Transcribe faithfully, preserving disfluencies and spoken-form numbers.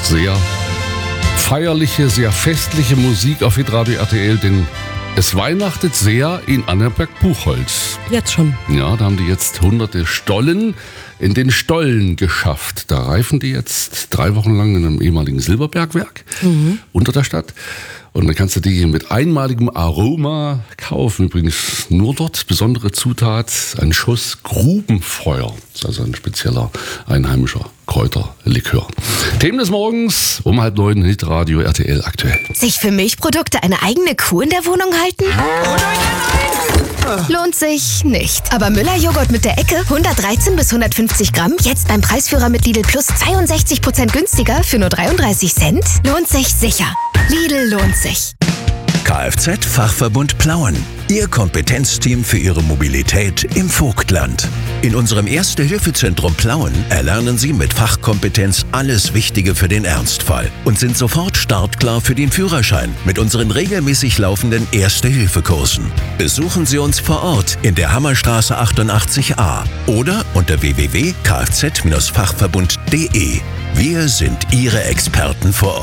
sehr feierliche, sehr festliche Musik auf Hitradio R T L, denn es weihnachtet sehr in Annaberg-Buchholz. Jetzt schon. Ja, da haben die jetzt hunderte Stollen in den Stollen geschafft. Da reifen die jetzt drei Wochen lang in einem ehemaligen Silberbergwerk mhm. unter der Stadt. Und dann kannst du die mit einmaligem Aroma kaufen. Übrigens nur dort, besondere Zutat, ein Schuss Grubenfeuer. Das ist also ein spezieller einheimischer Kräuterlikör. Themen des Morgens um halb neun, Hitradio R T L aktuell. Sich für Milchprodukte eine eigene Kuh in der Wohnung halten? Lohnt sich nicht. Aber Müller-Joghurt mit der Ecke, hundertdreizehn bis hundertfünfzig Gramm, jetzt beim Preisführer mit Lidl Plus zweiundsechzig Prozent günstiger für nur dreiunddreißig Cent? Lohnt sich sicher. Lidl lohnt sich. Kfz-Fachverbund Plauen. Ihr Kompetenzteam für Ihre Mobilität im Vogtland. In unserem Erste-Hilfe-Zentrum Plauen erlernen Sie mit Fachkompetenz alles Wichtige für den Ernstfall und sind sofort startklar für den Führerschein mit unseren regelmäßig laufenden Erste-Hilfe-Kursen. Besuchen Sie uns vor Ort in der Hammerstraße achtundachtzig a oder unter w w w punkt kfz Fachverbund punkt de. Wir sind Ihre Experten vor Ort.